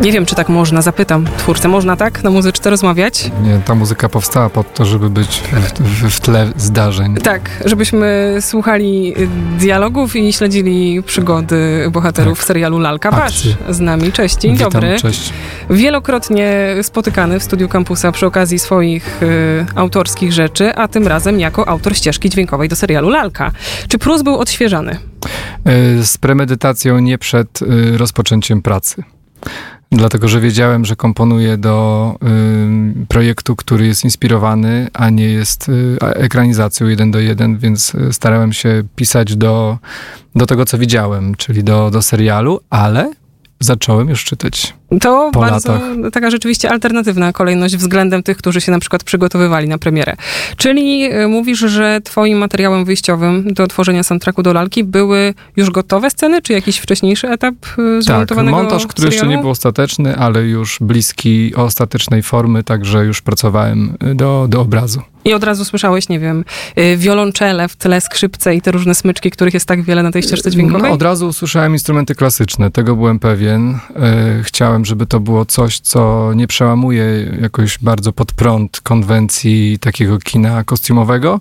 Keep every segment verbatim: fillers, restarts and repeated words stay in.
Nie wiem, czy tak można, zapytam twórcę. Można tak na muzyczce rozmawiać? Nie, ta muzyka powstała po to, żeby być w, w, w tle zdarzeń. Tak, żebyśmy słuchali dialogów i śledzili przygody bohaterów tak. serialu Lalka. Wasz z nami. Cześć, dzień Witam, dobry. Cześć. Wielokrotnie spotykany w studiu Kampusa przy okazji swoich y, autorskich rzeczy, a tym razem jako autor ścieżki dźwiękowej do serialu Lalka. Czy Prus był odświeżany? Z premedytacją nie przed y, rozpoczęciem pracy. Dlatego, że wiedziałem, że komponuję do y, projektu, który jest inspirowany, a nie jest y, ekranizacją jeden do jeden, więc starałem się pisać do, do tego, co widziałem, czyli do, do serialu, ale zacząłem już czytać. To po bardzo latach. Taka rzeczywiście alternatywna kolejność względem tych, którzy się na przykład przygotowywali na premierę. Czyli y, mówisz, że twoim materiałem wyjściowym do tworzenia soundtracku do Lalki były już gotowe sceny, czy jakiś wcześniejszy etap y, zmontowanego Tak, montaż, który serialu? jeszcze nie był ostateczny, ale już bliski ostatecznej formy, także już pracowałem do, do obrazu. I od razu słyszałeś, nie wiem, y, wiolonczele w tle, skrzypce i te różne smyczki, których jest tak wiele na tej ścieżce dźwiękowej? No, od razu usłyszałem instrumenty klasyczne, tego byłem pewien. Y, chciałem, żeby to było coś, co nie przełamuje jakoś bardzo pod prąd konwencji takiego kina kostiumowego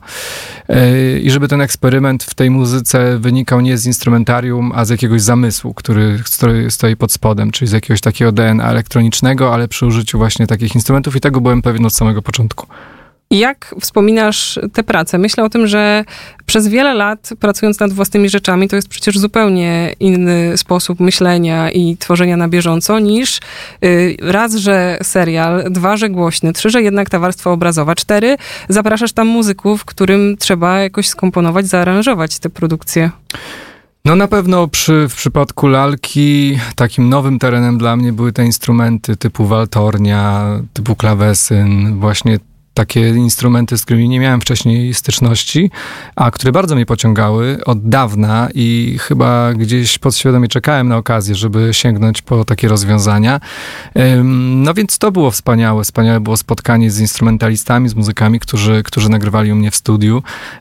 y, i żeby ten eksperyment w tej muzyce wynikał nie z instrumentarium, a z jakiegoś zamysłu, który, który stoi pod spodem, czyli z jakiegoś takiego D N A elektronicznego, ale przy użyciu właśnie takich instrumentów i tego byłem pewien od samego początku. Jak wspominasz tę pracę? Myślę o tym, że przez wiele lat pracując nad własnymi rzeczami, to jest przecież zupełnie inny sposób myślenia i tworzenia na bieżąco niż y, raz, że serial, dwa, że głośny, trzy, że jednak ta warstwa obrazowa, cztery, zapraszasz tam muzyków, którym trzeba jakoś skomponować, zaaranżować tę produkcję. No na pewno przy, w przypadku Lalki takim nowym terenem dla mnie były te instrumenty typu waltornia, typu klawesyn, właśnie takie instrumenty, z którymi nie miałem wcześniej styczności, a które bardzo mnie pociągały od dawna i chyba gdzieś podświadomie czekałem na okazję, żeby sięgnąć po takie rozwiązania. No więc to było wspaniałe. Wspaniałe było spotkanie z instrumentalistami, z muzykami, którzy, którzy nagrywali u mnie w studiu.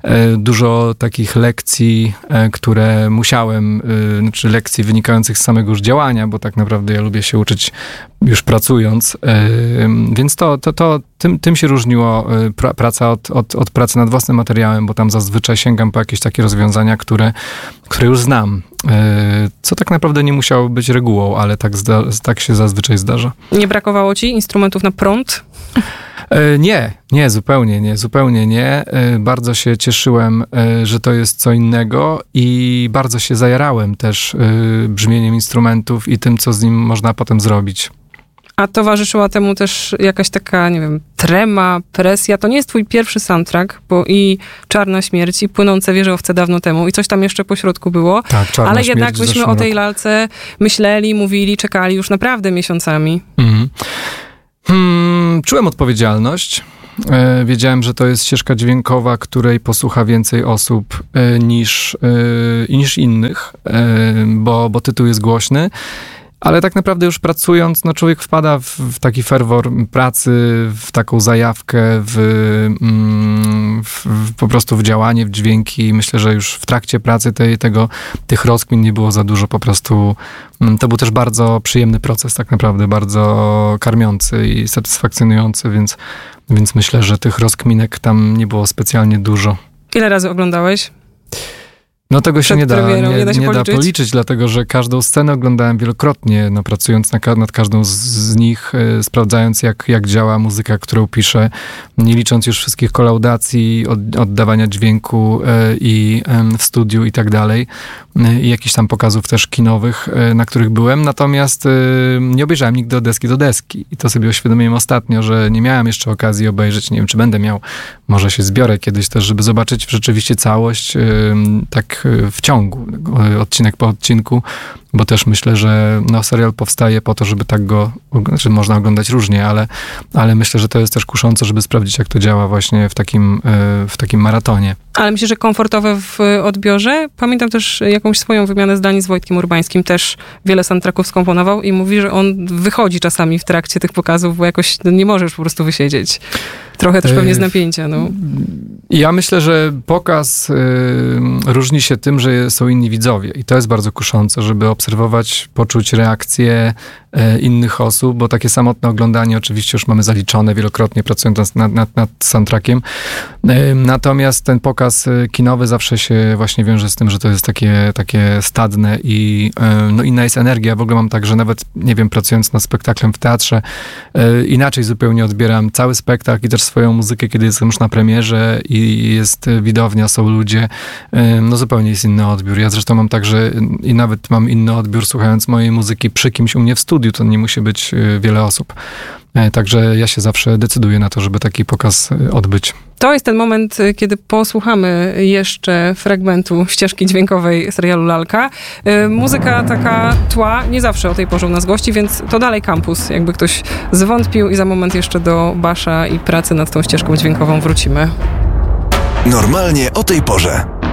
Dużo takich lekcji, które musiałem, znaczy lekcji wynikających z samego już działania, bo tak naprawdę ja lubię się uczyć już pracując. Więc to, to, to tym, tym się różniło pra, praca od, od, od pracy nad własnym materiałem, bo tam zazwyczaj sięgam po jakieś takie rozwiązania, które, które już znam. Co tak naprawdę nie musiało być regułą, ale tak, zda, tak się zazwyczaj zdarza. Nie brakowało ci instrumentów na prąd? Nie, nie, zupełnie nie, zupełnie nie. Bardzo się cieszyłem, że to jest co innego i bardzo się zajarałem też brzmieniem instrumentów i tym, co z nim można potem zrobić. A towarzyszyła temu też jakaś taka, nie wiem, trema, presja. To nie jest twój pierwszy soundtrack, bo i Czarna Śmierć, i Płynące wieżowce dawno temu, i coś tam jeszcze po środku było. Tak, Czarna Ale Śmierć jednak byśmy o tej lalce myśleli, mówili, czekali już naprawdę miesiącami. Mhm. Hmm, czułem odpowiedzialność. E, wiedziałem, że to jest ścieżka dźwiękowa, której posłucha więcej osób e, niż, e, niż innych, e, bo, bo tytuł jest głośny. Ale tak naprawdę już pracując, no człowiek wpada w, w taki ferwor pracy, w taką zajawkę, w, w, w po prostu w działanie, w dźwięki. Myślę, że już w trakcie pracy tej, tego, tych rozkmin nie było za dużo po prostu. To był też bardzo przyjemny proces tak naprawdę, bardzo karmiący i satysfakcjonujący, więc, więc myślę, że tych rozkminek tam nie było specjalnie dużo. Ile razy oglądałeś? No tego się nie da, premierą, nie, nie da, się nie policzyć? da policzyć, dlatego że każdą scenę oglądałem wielokrotnie, no, pracując na, nad każdą z, z nich, e, sprawdzając jak, jak działa muzyka, którą piszę, nie licząc już wszystkich kolaudacji, od, oddawania dźwięku e, i e, w studiu i tak dalej, e, i jakichś tam pokazów też kinowych, e, na których byłem, natomiast e, nie obejrzałem nigdy od deski do deski i to sobie uświadomiłem ostatnio, że nie miałem jeszcze okazji obejrzeć, nie wiem czy będę miał, może się zbiorę kiedyś też, żeby zobaczyć rzeczywiście całość, e, tak w ciągu, odcinek po odcinku, bo też myślę, że no, serial powstaje po to, żeby tak go, znaczy można oglądać różnie, ale, ale myślę, że to jest też kuszące, żeby sprawdzić, jak to działa właśnie w takim, w takim maratonie. Ale myślę, że komfortowe w odbiorze. Pamiętam też jakąś swoją wymianę zdań z Wojtkiem Urbańskim, też wiele soundtracków skomponował i mówi, że on wychodzi czasami w trakcie tych pokazów, bo jakoś no, nie możesz po prostu wysiedzieć. trochę też pewnie z napięcia. No. Ja myślę, że pokaz y, różni się tym, że są inni widzowie i to jest bardzo kuszące, żeby obserwować, poczuć reakcje y, innych osób, bo takie samotne oglądanie oczywiście już mamy zaliczone wielokrotnie, pracując nad, nad, nad soundtrackiem. Y, natomiast ten pokaz kinowy zawsze się właśnie wiąże z tym, że to jest takie, takie stadne i y, no, inna jest energia. W ogóle mam tak, że nawet, nie wiem, pracując nad spektaklem w teatrze, y, inaczej zupełnie odbieram cały spektakl i też swoją muzykę, kiedy jestem już na premierze i jest widownia, są ludzie, no zupełnie jest inny odbiór. Ja zresztą mam tak, że i nawet mam inny odbiór słuchając mojej muzyki przy kimś u mnie w studiu, to nie musi być wiele osób. Także ja się zawsze decyduję na to, żeby taki pokaz odbyć. To jest ten moment, kiedy posłuchamy jeszcze fragmentu ścieżki dźwiękowej serialu Lalka. Muzyka taka tła nie zawsze o tej porze u nas gości, więc to dalej kampus, jakby ktoś zwątpił i za moment jeszcze do Basza i pracy nad tą ścieżką dźwiękową wrócimy. Normalnie o tej porze.